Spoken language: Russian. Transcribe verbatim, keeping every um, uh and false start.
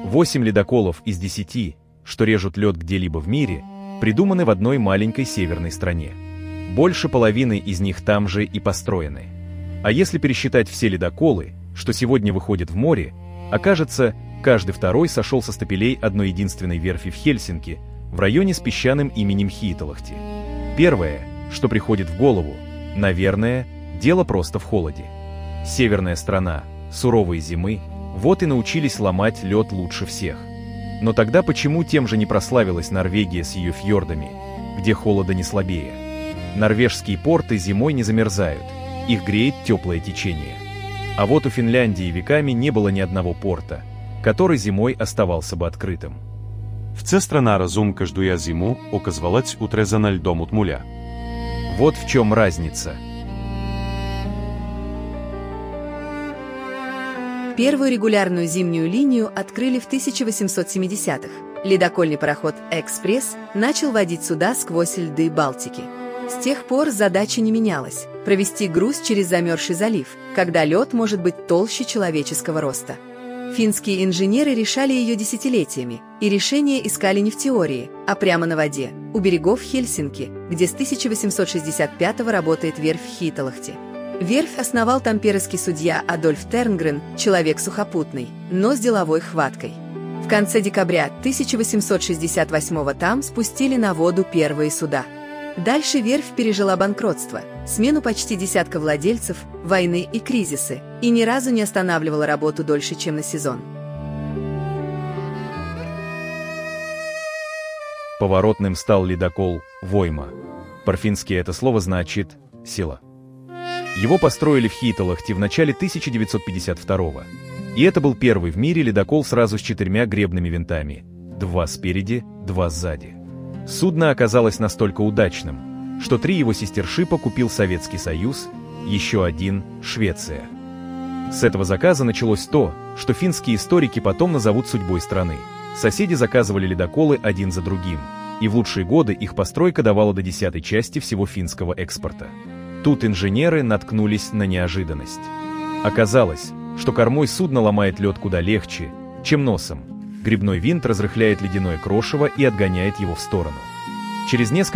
Восемь ледоколов из десяти, что режут лед где-либо в мире, придуманы в одной маленькой северной стране. Больше половины из них там же и построены. А если пересчитать все ледоколы, что сегодня выходят в море, окажется, каждый второй сошел со стапелей одной единственной верфи в Хельсинки, в районе с песчаным именем Хииталахти. Первое, что приходит в голову, наверное, дело просто в холоде. Северная страна, суровые зимы, вот и научились ломать лед лучше всех. Но тогда почему тем же не прославилась Норвегия с ее фьордами, где холода не слабее? Норвежские порты зимой не замерзают, их греет теплое течение. А вот у Финляндии веками не было ни одного порта, который зимой оставался бы открытым. В ця страна разум каждую зиму оказывалась утрезана льдом от муля. Вот в чем разница. Первую регулярную зимнюю линию открыли в тысяча восемьсот семидесятых. Ледокольный пароход «Экспресс» начал водить суда сквозь льды Балтики. С тех пор задача не менялась – провести груз через замерзший залив, когда лед может быть толще человеческого роста. Финские инженеры решали ее десятилетиями, и решения искали не в теории, а прямо на воде, у берегов Хельсинки, где с тысяча восемьсот шестьдесят пятого работает верфь в Хииталахти. Верфь основал тамперский судья Адольф Тернгрен, человек сухопутный, но с деловой хваткой. В конце декабря тысяча восемьсот шестьдесят восьмого там спустили на воду первые суда. Дальше верфь пережила банкротство, смену почти десятка владельцев, войны и кризисы, и ни разу не останавливала работу дольше, чем на сезон. Поворотным стал ледокол «Войма». По-фински это слово значит «сила». Его построили в Хииталахти в начале тысяча девятьсот пятьдесят второго. И это был первый в мире ледокол сразу с четырьмя гребными винтами. Два спереди, два сзади. Судно оказалось настолько удачным, что три его сестершипа купил Советский Союз, еще один – Швеция. С этого заказа началось то, что финские историки потом назовут судьбой страны. Соседи заказывали ледоколы один за другим, и в лучшие годы их постройка давала до десятой части всего финского экспорта. Тут инженеры наткнулись на неожиданность. Оказалось, что кормой судно ломает лед куда легче, чем носом. Гребной винт разрыхляет ледяное крошево и отгоняет его в сторону. Через несколько